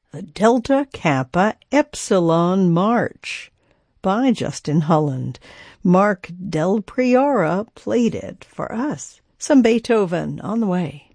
The Delta Kappa Epsilon March by Justin Holland. Mark Del Priora played it for us. Some Beethoven on the way.